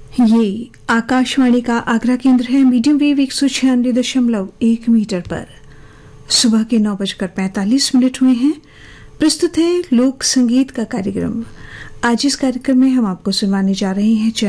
ये आकाशवाणी का आगरा केंद्र है। मीडियम वेव 196.1 मीटर पर सुबह के 9:45 हुए हैं। प्रस्तुत है लोक संगीत का कार्यक्रम। आज इस कार्यक्रम में हम आपको सुनवाने जा रहे हैं